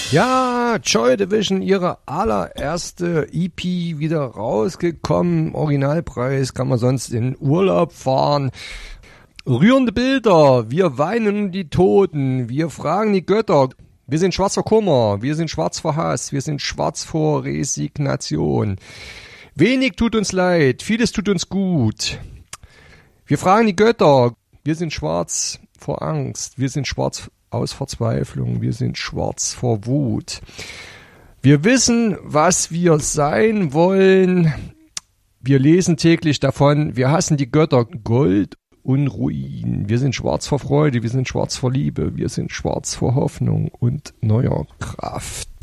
Ja, Joy Division, ihre allererste EP wieder rausgekommen. Originalpreis, kann man sonst in Urlaub fahren. Rührende Bilder, wir weinen die Toten, wir fragen die Götter. Wir sind schwarz vor Kummer, wir sind schwarz vor Hass, wir sind schwarz vor Resignation. Wenig tut uns leid, vieles tut uns gut. Wir fragen die Götter, wir sind schwarz vor Angst, wir sind schwarz aus Verzweiflung, wir sind schwarz vor Wut. Wir wissen, was wir sein wollen. Wir lesen täglich davon, wir hassen die Götter, Gold und Ruin. Wir sind schwarz vor Freude, wir sind schwarz vor Liebe, wir sind schwarz vor Hoffnung und neuer Kraft.